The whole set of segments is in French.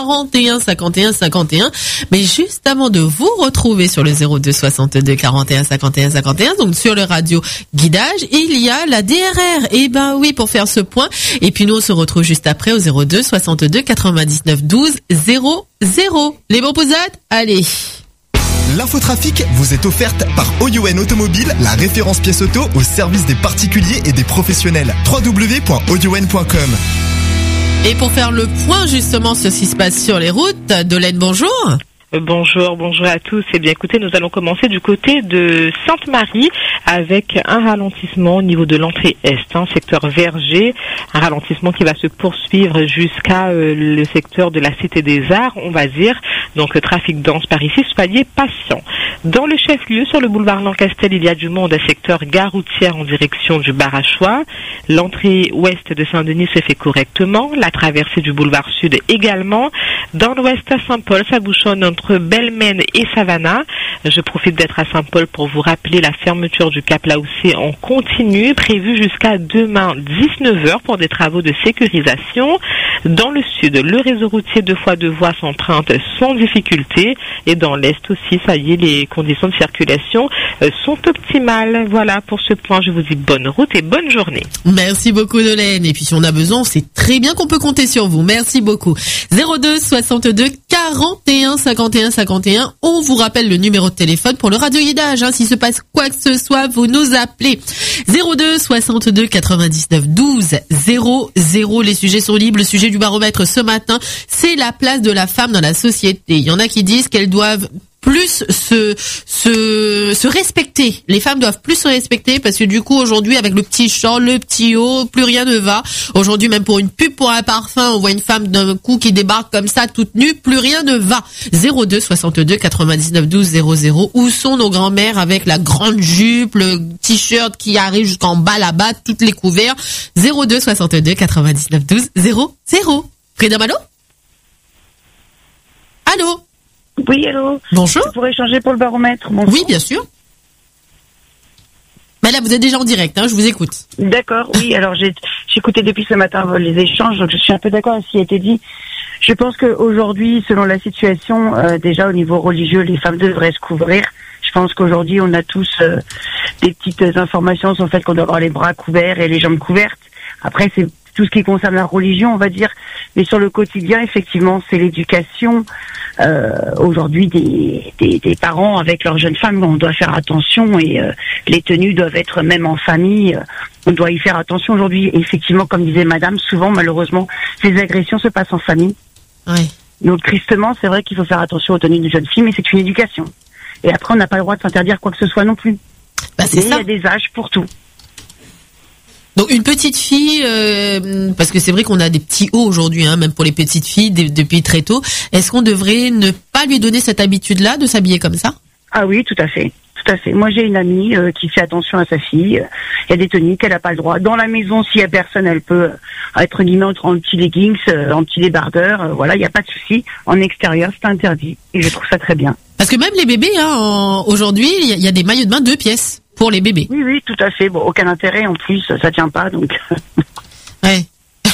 41 51 51. Mais juste avant de vous retrouver sur le 02 62 41 51 51, donc sur le radio guidage, il y a la DRR. Et ben oui, pour faire ce point. Et puis nous, on se retrouve juste après au 02 62 99 12 00. Les bons posades, allez. L'infotrafic vous est offerte par OUN Automobile, la référence pièce auto au service des particuliers et des professionnels. www.oun.com. Et pour faire le point justement sur ce qui se passe sur les routes, Dolène, bonjour. Bonjour à tous. Eh bien, écoutez, nous allons commencer du côté de Sainte-Marie avec un ralentissement au niveau de l'entrée est, secteur Verger, un ralentissement qui va se poursuivre jusqu'à le secteur de la Cité des Arts, on va dire. Donc, trafic dense par ici, soyez patients. Dans le chef-lieu, sur le boulevard Lancastel, il y a du monde, secteur gare routière en direction du Barachois. L'entrée ouest de Saint-Denis se fait correctement. La traversée du boulevard sud également. Dans l'ouest à Saint-Paul, ça bouchonne entre Belmène et Savannah. Je profite d'être à Saint-Paul pour vous rappeler la fermeture du Cap Laoussé en continu, prévue jusqu'à demain 19h pour des travaux de sécurisation. Dans le sud, le réseau routier 2x2 voies s'emprunte sans difficulté. Et dans l'est aussi, ça y est, les conditions de circulation sont optimales. Voilà, pour ce point, je vous dis bonne route et bonne journée. Merci beaucoup, Dolène. Et puis, si on a besoin, on sait très bien qu'on peut compter sur vous. Merci beaucoup. 02 62 41 51 51. On vous rappelle le numéro de téléphone pour le radio-guidage. S'il se passe quoi que ce soit, vous nous appelez. 02 62 99 12 00. Les sujets sont libres. Le sujet du baromètre ce matin, c'est la place de la femme dans la société. Il y en a qui disent qu'elles doivent plus se respecter. Les femmes doivent plus se respecter parce que du coup aujourd'hui avec le petit short, le petit haut, plus rien ne va. Aujourd'hui même pour une pub pour un parfum, on voit une femme d'un coup qui débarque comme ça toute nue, plus rien ne va. 02 62 99 12 00. Où sont nos grands-mères avec la grande jupe, le t-shirt qui arrive jusqu'en bas là-bas, toutes les couverts. 02 62 99 12 00. Frida Malo? Allô? Oui, allô. Bonjour. Pour échanger pour le baromètre. Bonjour. Oui, bien sûr. Mais là, vous êtes déjà en direct, je vous écoute. D'accord, oui. Alors, j'ai écouté depuis ce matin les échanges, donc je suis un peu d'accord avec ce qui a été dit. Je pense qu'aujourd'hui, selon la situation, déjà au niveau religieux, les femmes devraient se couvrir. Je pense qu'aujourd'hui, on a tous des petites informations sur le fait qu'on doit avoir les bras couverts et les jambes couvertes. Après, c'est tout ce qui concerne la religion, on va dire. Mais sur le quotidien, effectivement, c'est l'éducation. Aujourd'hui, des parents avec leurs jeunes femmes, on doit faire attention et les tenues doivent être même en famille. On doit y faire attention aujourd'hui. Et effectivement, comme disait madame, souvent, malheureusement, ces agressions se passent en famille. Oui. Donc, tristement, c'est vrai qu'il faut faire attention aux tenues d'une jeune fille, mais c'est une éducation. Et après, on n'a pas le droit de s'interdire quoi que ce soit non plus. C'est ça. Il y a des âges pour tout. Donc une petite fille, parce que c'est vrai qu'on a des petits hauts aujourd'hui, même pour les petites filles depuis très tôt. Est-ce qu'on devrait ne pas lui donner cette habitude-là de s'habiller comme ça? Ah oui, tout à fait. Tout à fait. Moi, j'ai une amie qui fait attention à sa fille. Il y a des tenues qu'elle n'a pas le droit. Dans la maison, s'il y a personne, elle peut être guillemets en petits leggings, en petits débardeurs. Voilà, il n'y a pas de souci. En extérieur, c'est interdit. Et je trouve ça très bien. Parce que même les bébés, aujourd'hui, il y a des maillots de bain 2 pièces pour les bébés. Oui, tout à fait. Bon, aucun intérêt en plus, ça tient pas, donc. Ouais.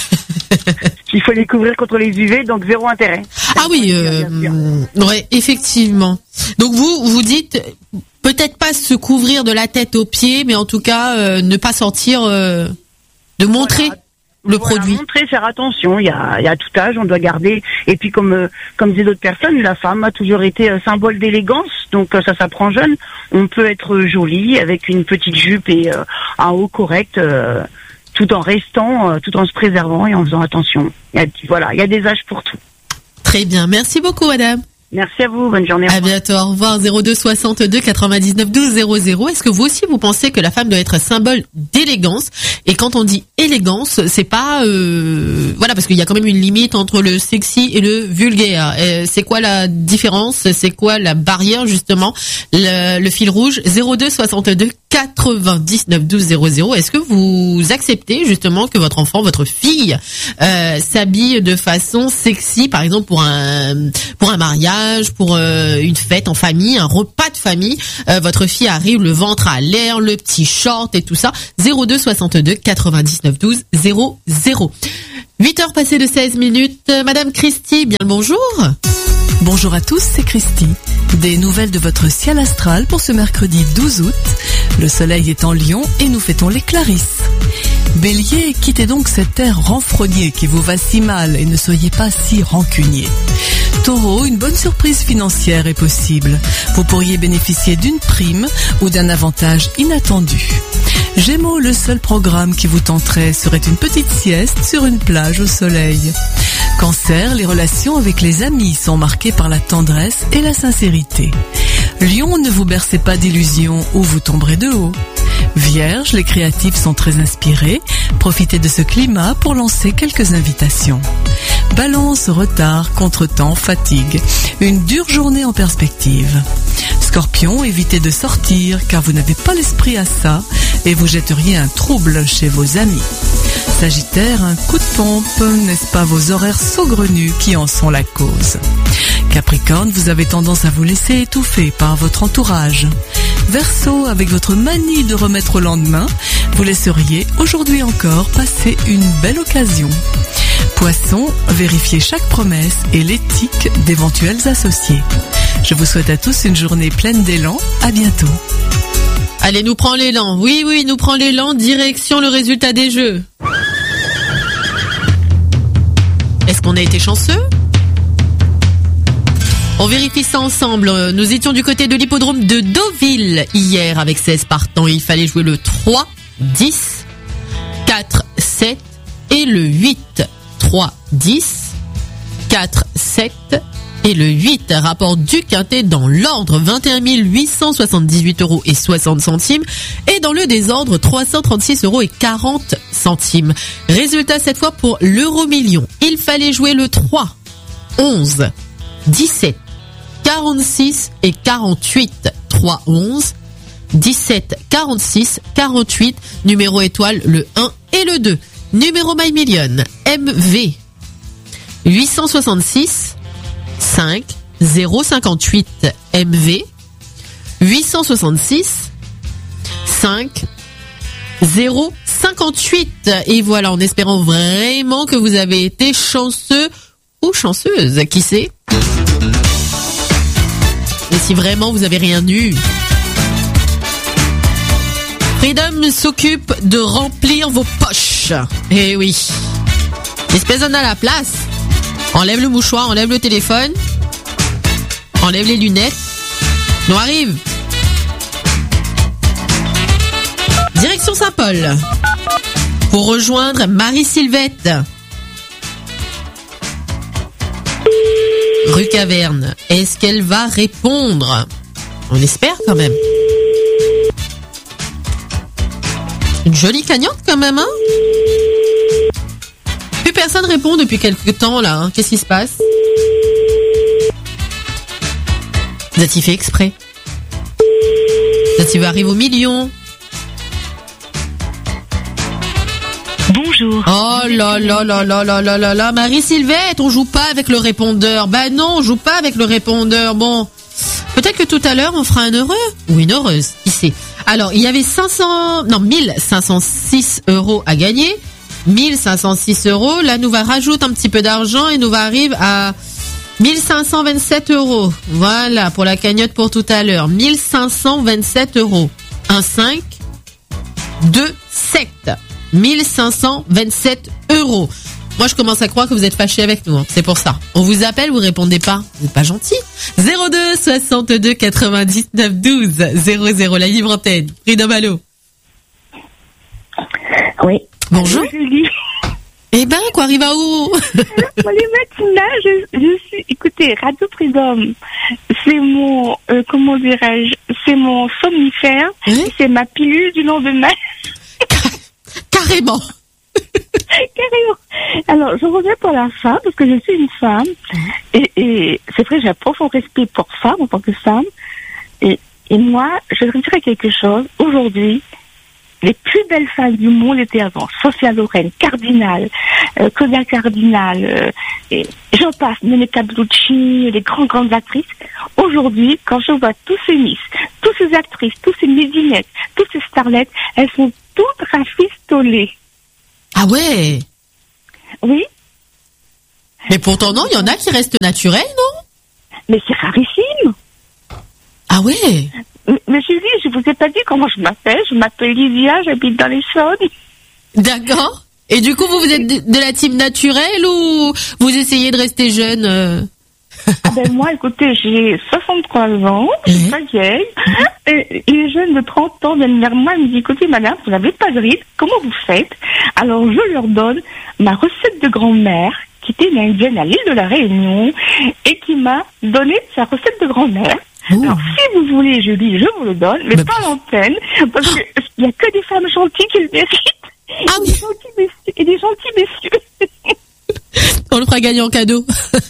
Il faut les couvrir contre les UV, donc zéro intérêt. Ah oui, ouais, effectivement. Donc vous dites peut-être pas se couvrir de la tête aux pieds, mais en tout cas ne pas sortir, de montrer le produit. Montrer, faire attention. Il y a tout âge, on doit garder. Et puis comme disent d'autres personnes, la femme a toujours été symbole d'élégance, donc ça s'apprend jeune. On peut être jolie avec une petite jupe et un haut correct. Tout en se préservant et en faisant attention. Il y a des âges pour tout. Très bien, merci beaucoup madame. Merci à vous, bonne journée. À bientôt, au revoir. 02 62 99 12 00. Est-ce que vous aussi vous pensez que la femme doit être symbole d'élégance? Et quand on dit élégance, c'est pas parce qu'il y a quand même une limite entre le sexy et le vulgaire. C'est quoi la différence? C'est quoi la barrière justement? Le fil rouge? 02 62 99 12 00. Est-ce que vous acceptez justement que votre enfant, votre fille, s'habille de façon sexy, par exemple pour un mariage, pour une fête en famille, un repas de famille, votre fille arrive le ventre à l'air, le petit short et tout ça. 02 62 99 12 00. 8h passées de 16 minutes. Madame Christy, bien le bonjour. Bonjour à tous, c'est Christy. Des nouvelles de votre ciel astral pour ce mercredi 12 août. Le soleil est en Lion et nous fêtons les Clarisses. Bélier, quittez donc cet air renfrogné qui vous va si mal et ne soyez pas si rancunier. Taureau, une bonne surprise financière est possible. Vous pourriez bénéficier d'une prime ou d'un avantage inattendu. Gémeaux, le seul programme qui vous tenterait serait une petite sieste sur une plage au soleil. Cancer, les relations avec les amis sont marquées par la tendresse et la sincérité. Lion, ne vous bercez pas d'illusions ou vous tomberez de haut. Vierge, les créatifs sont très inspirés. Profitez de ce climat pour lancer quelques invitations. Balance, retard, contretemps, fatigue. Une dure journée en perspective. Scorpion, évitez de sortir car vous n'avez pas l'esprit à ça et vous jetteriez un trouble chez vos amis. Sagittaire, un coup de pompe, n'est-ce pas vos horaires saugrenus qui en sont la cause? Capricorne, vous avez tendance à vous laisser étouffer par votre entourage. Verseau, avec votre manie de remettre au lendemain, vous laisseriez aujourd'hui encore passer une belle occasion. Poisson, vérifiez chaque promesse et l'éthique d'éventuels associés. Je vous souhaite à tous une journée pleine d'élan. À bientôt. Allez, nous prend l'élan. Oui, nous prend l'élan. Direction le résultat des jeux. Est-ce qu'on a été chanceux? On vérifie ça ensemble. Nous étions du côté de l'hippodrome de Deauville hier avec 16 partants. Il fallait jouer le 3, 10, 4, 7 et le 8. 3, 10, 4, 7 et le 8. Rapport du quintet dans l'ordre, 21 878 € et 60 centimes. Et dans le désordre, 336 € et 40 centimes. Résultat cette fois pour l'euro-million. Il fallait jouer le 3, 11, 17, 46 et 48. 3, 11, 17, 46, 48. Numéro étoile, le 1 et le 2. Numéro My Million, MV 866 5 058 MV 866 5 058. Et voilà, en espérant vraiment que vous avez été chanceux ou chanceuse, qui sait. Et si vraiment vous avez rien eu, Freedom s'occupe de remplir vos poches. Eh oui. Espèce d'en à la place. Enlève le mouchoir, enlève le téléphone. Enlève les lunettes. Nous arrive. Direction Saint-Paul. Pour rejoindre Marie-Sylvette. Rue Caverne. Est-ce qu'elle va répondre? On espère quand même. Une jolie cagnotte quand même, hein? Plus personne répond depuis quelques temps là, hein. Qu'est-ce qui se passe? Vous avez fait exprès? Vous avez arrivé au million? Bonjour. Oh là là là là là là là là, Marie-Sylvette, on joue pas avec le répondeur. Bah non, on joue pas avec le répondeur. Bon, peut-être que tout à l'heure on fera un heureux ou une heureuse, qui sait. Alors, il y avait 1506 € à gagner. 1506 €. Là, nous va rajouter un petit peu d'argent et nous va arriver à 1527 €. Voilà, pour la cagnotte pour tout à l'heure. 1527 €. 1, 5, 2, 7. 1527 €. Moi, je commence à croire que vous êtes fâchés avec nous, hein. C'est pour ça. On vous appelle, vous répondez pas. Vous n'êtes pas gentil. 02 62 99 12 00, la libre antenne. Freedom, allô. Oui. Bonjour. Julie. Eh ben, quoi arrive à où? Pour les matinales, je suis, écoutez, Radio Freedom, c'est mon, comment dirais-je, c'est mon somnifère, c'est ma pilule du lendemain. Carrément. Carrément. Alors, je reviens pour la femme, parce que je suis une femme, et c'est vrai, j'ai un profond respect pour femme, en tant que femme, et Et moi, je dirais quelque chose. Aujourd'hui, les plus belles femmes du monde étaient avant. Sophia Loren, Cardinal, Claudia Cardinal, et j'en passe, Monica Bellucci, les grandes actrices. Aujourd'hui, quand je vois tous ces Miss, toutes ces actrices, toutes ces midinettes, toutes ces starlettes, elles sont toutes rafistolées. Ah ouais? Oui. Mais pourtant, non, il y en a qui restent naturels, non? Mais c'est rarissime. Ah ouais? Mais Julie, je vous ai pas dit comment je m'appelle. Je m'appelle Lydia, j'habite dans les Saunes. D'accord. Et du coup, vous êtes de la team naturelle ou vous essayez de rester jeune Ah ben moi, écoutez, j'ai 63 ans, je suis pas vieille. Et les jeunes de 30 ans viennent vers moi et me disent, écoutez madame, vous n'avez pas de rides, comment vous faites? Alors je leur donne ma recette de grand-mère, qui était une indienne à l'île de la Réunion, et qui m'a donné sa recette de grand-mère. Ouh. Alors, si vous voulez, Julie, je vous le donne, mais pas à l'antenne, parce qu'il n'y a que des femmes gentilles qui le méritent. Ah oui. Et des gentils messieurs. On le fera gagner en cadeau.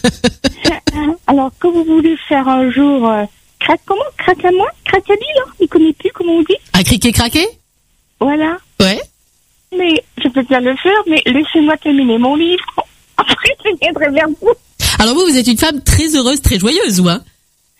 Alors, que vous voulez faire un jour, comment? Craque-à-moi? Craque-à-lui, là? Il connaît plus, comment on dit? À criquer craquer? Voilà. Ouais. Mais, je peux bien le faire, mais laissez-moi terminer mon livre. Après, je viendrai vers vous. Alors vous êtes une femme très heureuse, très joyeuse, ou hein?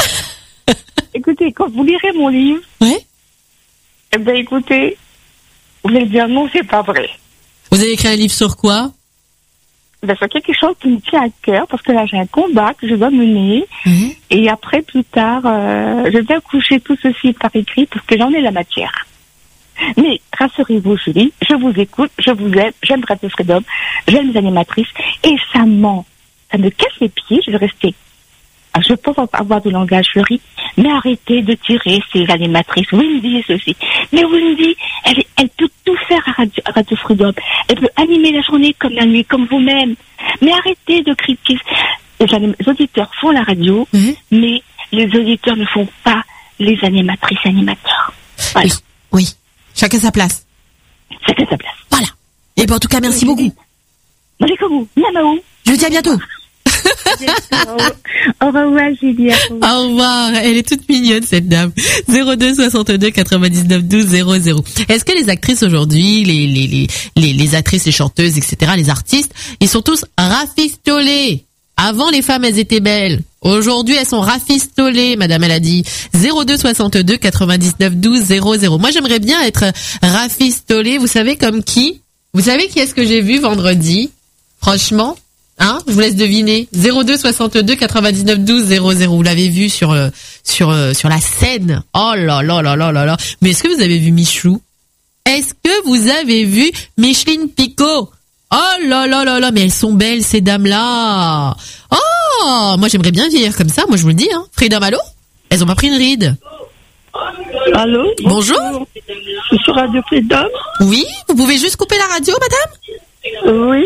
Écoutez, quand vous lirez mon livre, Ouais. eh ben, écoutez, vous allez dire non, c'est pas vrai. Vous avez écrit un livre sur quoi? Ben, c'est quelque chose qui me tient à cœur, parce que là, j'ai un combat que je dois mener. Et après, plus tard, je vais coucher tout ceci par écrit, parce que j'en ai la matière. Mais, rassurez-vous, Julie, je vous écoute, je vous aime, j'aime Radio Freedom, j'aime les animatrices, et ça ment. Ça me casse les pieds, je vais rester. Je pense avoir du langage fleuri, mais arrêtez de tirer ces animatrices. Wendy et ceci. Mais Wendy, elle peut tout faire à Radio Freedom. Elle peut animer la journée comme la nuit, comme vous-même. Mais arrêtez de critiquer. Les auditeurs font la radio, mais les auditeurs ne font pas les animatrices-animateurs. Voilà. Oui, oui. Chacun sa place. Chacun sa place. Voilà. Et ben en tout cas, merci beaucoup. Mangez comme vous. Miamaou. Je vous dis à bientôt. Au revoir, Julie. Au revoir. Elle est toute mignonne, cette dame. 02 62 99 12 00. Est-ce que les actrices aujourd'hui, les actrices, les chanteuses, etc., les artistes, ils sont tous rafistolés? Avant, les femmes, elles étaient belles. Aujourd'hui, elles sont rafistolées, madame, elle a dit. 02 62 99 12 00. Moi, j'aimerais bien être rafistolée. Vous savez comme qui? Vous savez qui est-ce que j'ai vu vendredi? Franchement? Hein? Je vous laisse deviner. 02 62 99 12 00. Vous l'avez vu sur la scène. Oh là là là là là là. Mais est-ce que vous avez vu Michou? Est-ce que vous avez vu Micheline Picot? Oh là là là là, mais elles sont belles, ces dames-là. Oh, moi j'aimerais bien vieillir comme ça, moi je vous le dis, hein. Freedom, allô? Elles ont pas pris une ride. Allô? Bonjour. Je suis sur Radio Freedom. Oui, vous pouvez juste couper la radio, madame? Oui.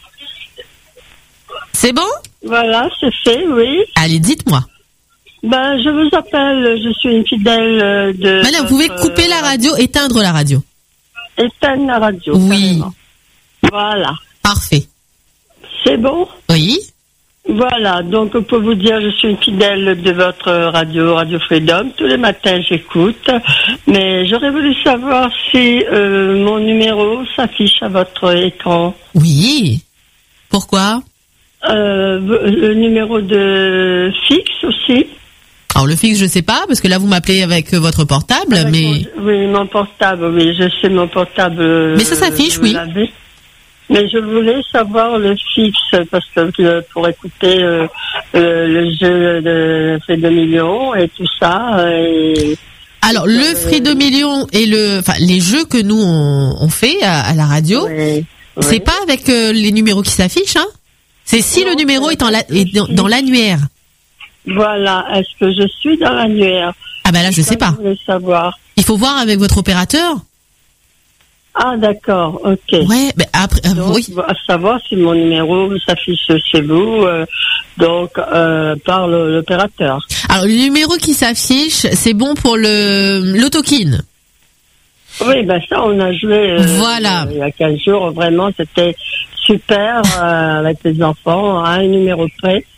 C'est bon? Voilà, c'est fait, oui. Allez, dites-moi. Ben, je vous appelle, je suis une fidèle de... Madame, vous pouvez couper la radio, éteindre la radio. Éteindre la radio. Oui. Carrément. Voilà. Parfait. C'est bon? Oui. Voilà, donc pour vous dire, je suis une fidèle de votre Radio Freedom. Tous les matins, j'écoute. Mais j'aurais voulu savoir si mon numéro s'affiche à votre écran. Oui. Pourquoi? Le numéro de fixe aussi. Alors le fixe, je sais pas, parce que là vous m'appelez avec votre portable, mais... Oui, mon portable, oui, je sais mon portable. Mais ça s'affiche, oui. Mais je voulais savoir le fixe, parce que pour écouter le jeu de Freedom Million et tout ça. Et... Alors le Freedom Million et les jeux que nous on fait à la radio, c'est pas avec les numéros qui s'affichent, hein. C'est si le numéro est dans l'annuaire. Voilà, est-ce que je suis dans l'annuaire? Ah ben là, je sais pas. Je voulais savoir. Il faut voir avec votre opérateur. Ah d'accord, ok. Ouais, ben après, donc, oui. À savoir si mon numéro s'affiche chez vous, par l'opérateur. Alors le numéro qui s'affiche, c'est bon pour l'autokin. Oui, ben ça, on a joué voilà. Il y a 15 jours, vraiment, c'était super avec les enfants, à un numéro près.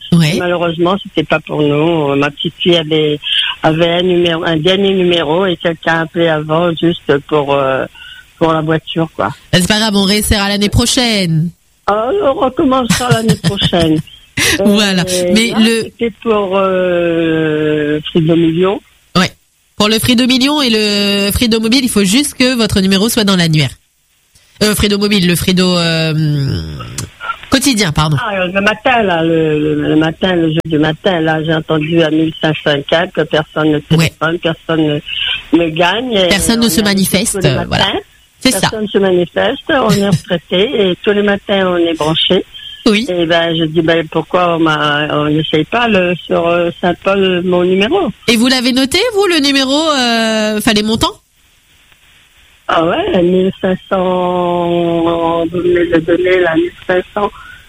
Ouais. Malheureusement, c'était pas pour nous. Ma petite fille avait un dernier numéro et quelqu'un a appelé avant juste pour la voiture, quoi. C'est pas grave, on réessayera l'année prochaine. On recommencera l'année prochaine. Voilà. Mais là, c'était pour Frido Million. Ouais. Pour le Frido Million et le Frido Mobile, il faut juste que votre numéro soit dans l'annuaire. Frido Mobile, le Frido quotidien, pardon. Ah, le matin, là, le matin, le jeu du matin, là, j'ai entendu à 1504 que personne ne téléphone, personne ne gagne. Personne ne se manifeste, voilà. C'est ça. Personne ne se manifeste, on est retraité et tous les matins on est branché. Oui. Et je dis pourquoi on n'essaye pas sur Saint-Paul mon numéro. Et vous l'avez noté, vous, le numéro, les montants? Ah ouais, 1500, on venait de donner la 1500,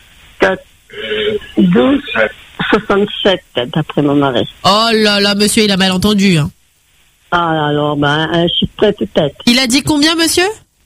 12, 67 d'après mon mari. Oh là là, monsieur, il a mal entendu, hein. Ah, alors, un chiffre près peut-être. Il a dit combien, monsieur?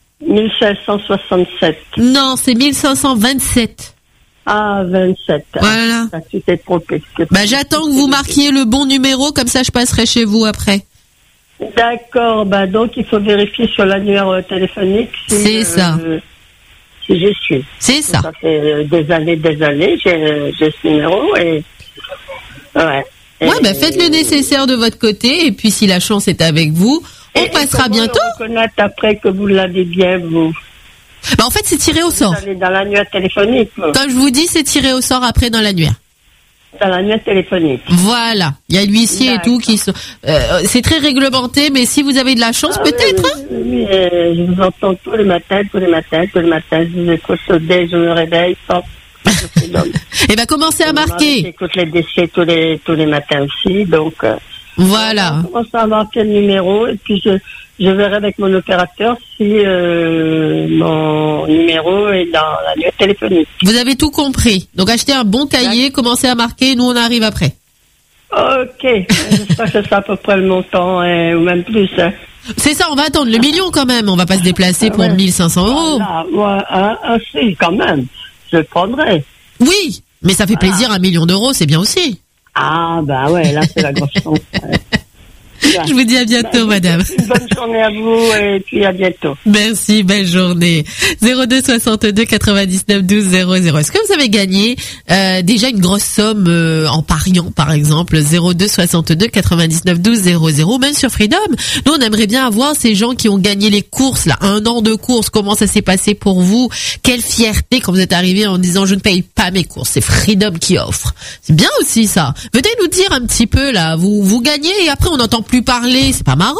1567. Non, c'est 1527. Ah, 27. Voilà. Ça, tu t'es trompé. J'attends que vous marquiez le bon numéro, comme ça je passerai chez vous après. D'accord, donc il faut vérifier sur l'annuaire téléphonique c'est ça. Si je suis. C'est ça. Ça fait des années, j'ai ce numéro et ouais. Ouais, faites le nécessaire de votre côté et puis si la chance est avec vous, on passera bientôt. On reconnaître après que vous l'avez bien, vous. En fait, c'est tiré au sort. Vous allez dans l'annuaire téléphonique. Comme je vous dis, c'est tiré au sort après dans l'annuaire. Dans l'annuaire téléphonique. Voilà. Il y a l'huissier et tout qui sont... c'est très réglementé, mais si vous avez de la chance, peut-être. Oui, je vous entends tous les matins. Je vous écoute dès que je me réveille. Et commencez à marquer. J'écoute les décès tous les matins aussi, donc... Voilà. On commence à marquer le numéro et puis je verrai avec mon opérateur si mon numéro est dans l'annuaire téléphonique. Vous avez tout compris. Donc achetez un bon cahier, commencez à marquer, nous on arrive après. Ok, j'espère que c'est à peu près le montant, ou même plus. Hein. C'est ça, on va attendre le million quand même, on va pas se déplacer pour 1500 €. Voilà, si, quand même, je le prendrai. Oui, mais ça fait plaisir, 1 million d'euros, c'est bien aussi. Ah, ouais, là, c'est la grosse chance. Je vous dis à bientôt, madame. Une bonne journée à vous et puis à bientôt. Merci, belle journée. 02 62 99 12 00. Est-ce que vous avez gagné déjà une grosse somme en pariant, par exemple 02 62 99 12 00, même sur Freedom. Nous, on aimerait bien avoir ces gens qui ont gagné les courses, là, 1 an de courses. Comment ça s'est passé pour vous? Quelle fierté quand vous êtes arrivé en disant je ne paye pas mes courses, c'est Freedom qui offre. C'est bien aussi ça. Venez nous dire un petit peu là, vous gagnez et après on n'entend plus parler, c'est pas marrant.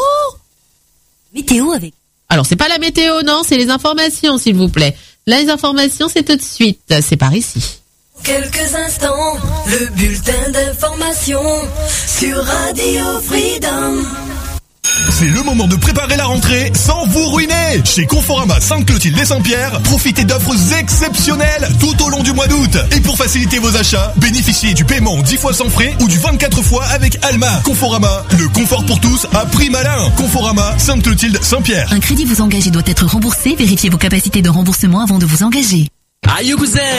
Météo avec. Alors c'est pas la météo, non, c'est les informations s'il vous plaît. Là, les informations c'est tout de suite, c'est par ici. Quelques instants, le bulletin d'information sur Radio Freedom. C'est le moment de préparer la rentrée sans vous ruiner. Chez Conforama Sainte-Clotilde-les-Saint-Pierre, profitez d'offres exceptionnelles tout au long du mois d'août. Et pour faciliter vos achats, bénéficiez du paiement 10 fois sans frais ou du 24 fois avec Alma. Conforama, le confort pour tous à prix malin. Conforama Sainte-Clotilde-Saint-Pierre. Un crédit vous engage et doit être remboursé. Vérifiez vos capacités de remboursement avant de vous engager. Aïe cousin,